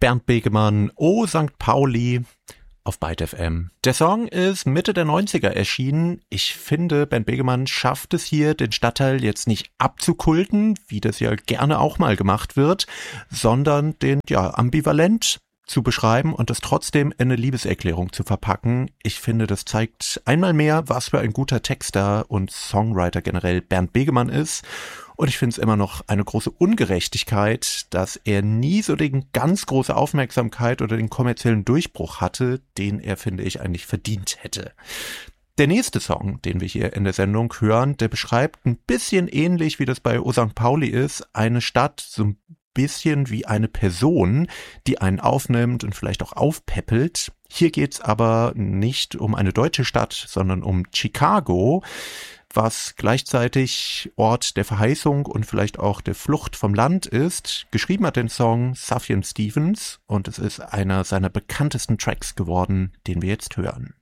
Bernd Begemann, Oh St. Pauli auf Byte FM. Der Song ist Mitte der 90er erschienen. Ich finde, Bernd Begemann schafft es hier, den Stadtteil jetzt nicht abzukulten, wie das ja gerne auch mal gemacht wird, sondern den ambivalent zu beschreiben und das trotzdem in eine Liebeserklärung zu verpacken. Ich finde, das zeigt einmal mehr, was für ein guter Texter und Songwriter generell Bernd Begemann ist. Und ich finde es immer noch eine große Ungerechtigkeit, dass er nie so die ganz große Aufmerksamkeit oder den kommerziellen Durchbruch hatte, den er, finde ich, eigentlich verdient hätte. Der nächste Song, den wir hier in der Sendung hören, der beschreibt ein bisschen ähnlich, wie das bei O St. Pauli ist, eine Stadt so ein bisschen wie eine Person, die einen aufnimmt und vielleicht auch aufpäppelt. Hier geht's aber nicht um eine deutsche Stadt, sondern um Chicago, was gleichzeitig Ort der Verheißung und vielleicht auch der Flucht vom Land ist. Geschrieben hat den Song Sufjan Stevens und es ist einer seiner bekanntesten Tracks geworden, den wir jetzt hören.